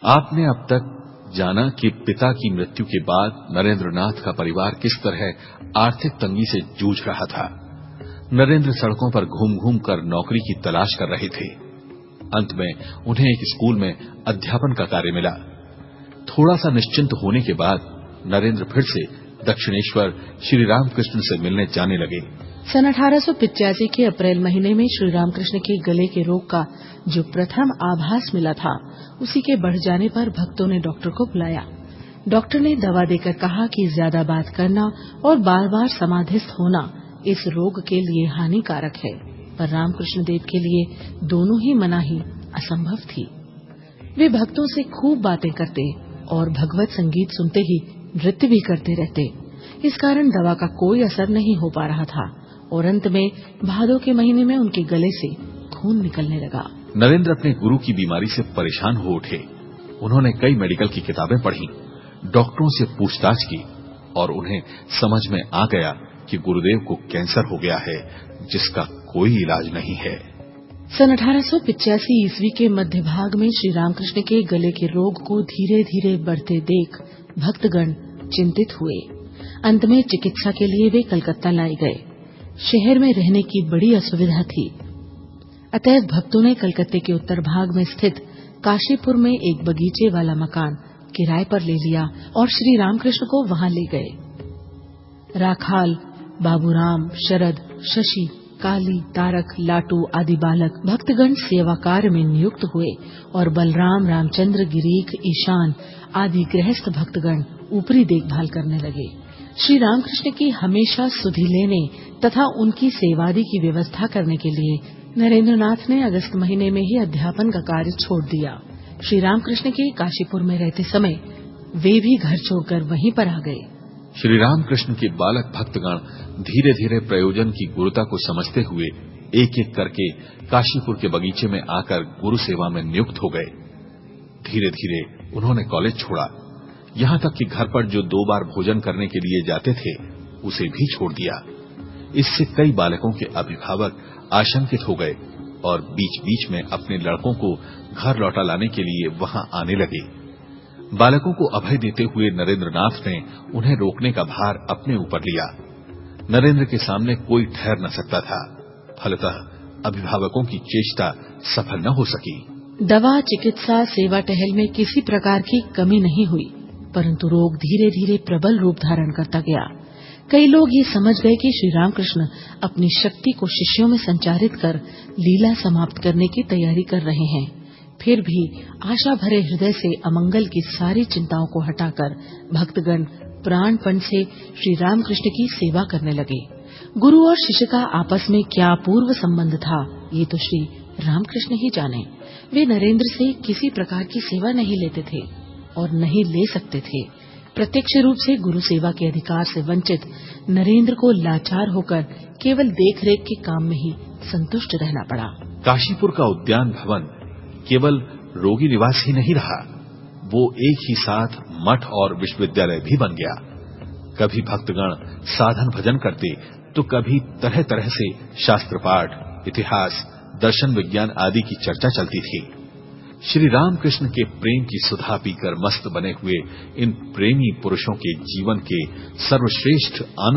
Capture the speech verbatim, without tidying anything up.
आपने अब तक जाना कि पिता की मृत्यु के बाद नरेंद्रनाथ का परिवार किस तरह आर्थिक तंगी से जूझ रहा था। नरेंद्र सड़कों पर घूम घूम कर नौकरी की तलाश कर रहे थे। अंत में उन्हें एक स्कूल में अध्यापन का कार्य मिला। थोड़ा सा निश्चिंत होने के बाद नरेंद्र फिर से दक्षिणेश्वर श्री रामकृष्ण से मिलने जाने लगे। सन अठारह सौ पिचासी के अप्रैल महीने में श्री रामकृष्ण के गले के रोग का जो प्रथम आभास मिला था, उसी के बढ़ जाने पर भक्तों ने डॉक्टर को बुलाया। डॉक्टर ने दवा देकर कहा कि ज्यादा बात करना और बार बार समाधिस्थ होना इस रोग के लिए हानिकारक है, पर रामकृष्ण देव के लिए दोनों ही मनाही असंभव थी। वे भक्तों से खूब बातें करते और भगवत संगीत सुनते ही नृत्य भी करते रहते। इस कारण दवा का कोई असर नहीं हो पा रहा था और अंत में भादों के महीने में उनके गले से खून निकलने लगा। नरेंद्र अपने गुरु की बीमारी से परेशान हो उठे। उन्होंने कई मेडिकल की किताबें पढ़ी, डॉक्टरों से पूछताछ की और उन्हें समझ में आ गया कि गुरुदेव को कैंसर हो गया है, जिसका कोई इलाज नहीं है। सन अठारह सौ पिचासी ईस्वी के मध्य भाग में श्री रामकृष्ण के गले के रोग को धीरे धीरे बढ़ते देख भक्तगण चिंतित हुए। अंत में चिकित्सा के लिए वे कलकत्ता लाए गए। शहर में रहने की बड़ी असुविधा थी, अतएव भक्तों ने कलकत्ते के उत्तर भाग में स्थित काशीपुर में एक बगीचे वाला मकान किराए पर ले लिया और श्री रामकृष्ण को वहां ले गए। राखाल, बाबूराम, शरद, शशि, काली, तारक, लाटू आदि बालक भक्तगण सेवा कार्य में नियुक्त हुए और बलराम, रामचंद्र, गिरीख, ईशान आदि गृहस्थ भक्तगण ऊपरी देखभाल करने लगे। श्री रामकृष्ण की हमेशा सुधि लेने तथा उनकी सेवादि की व्यवस्था करने के लिए नरेंद्रनाथ ने अगस्त महीने में ही अध्यापन का कार्य छोड़ दिया। श्री रामकृष्ण के काशीपुर में रहते समय वे भी घर छोड़कर वहीं पर आ गए। श्री रामकृष्ण के बालक भक्तगण धीरे धीरे प्रयोजन की गुरुता को समझते हुए एक एक करके काशीपुर के बगीचे में आकर गुरु सेवा में नियुक्त हो गए। धीरे धीरे उन्होंने कॉलेज छोड़ा, यहाँ तक कि घर पर जो दो बार भोजन करने के लिए जाते थे उसे भी छोड़ दिया। इससे कई बालकों के अभिभावक आशंकित हो गए और बीच बीच में अपने लड़कों को घर लौटा लाने के लिए वहां आने लगे। बालकों को अभय देते हुए नरेंद्रनाथ ने उन्हें रोकने का भार अपने ऊपर लिया। नरेंद्र के सामने कोई ठहर न सकता था, फलतः अभिभावकों की चेष्टा सफल न हो सकी। दवा, चिकित्सा, सेवा टहल में किसी प्रकार की कमी नहीं हुई, परंतु रोग धीरे धीरे प्रबल रूप धारण करता गया। कई लोग ये समझ गए कि श्री रामकृष्ण अपनी शक्ति को शिष्यों में संचारित कर लीला समाप्त करने की तैयारी कर रहे हैं। फिर भी आशा भरे हृदय से अमंगल की सारी चिंताओं को हटाकर भक्तगण प्राणपण से श्री रामकृष्ण की सेवा करने लगे। गुरु और शिष्य का आपस में क्या पूर्व संबंध था, ये तो श्री रामकृष्ण ही जाने। वे नरेंद्र से किसी प्रकार की सेवा नहीं लेते थे और नहीं ले सकते थे। प्रत्यक्ष रूप से गुरु सेवा के अधिकार से वंचित नरेंद्र को लाचार होकर केवल देखरेख के काम में ही संतुष्ट रहना पड़ा। काशीपुर का उद्यान भवन केवल रोगी निवास ही नहीं रहा, वो एक ही साथ मठ और विश्वविद्यालय भी बन गया। कभी भक्तगण साधन भजन करते तो कभी तरह तरह से शास्त्र पाठ, इतिहास, दर्शन, विज्ञान आदि की चर्चा चलती थी। श्री रामकृष्ण के प्रेम की सुधा पीकर मस्त बने हुए इन प्रेमी पुरुषों के जीवन के सर्वश्रेष्ठ आनंद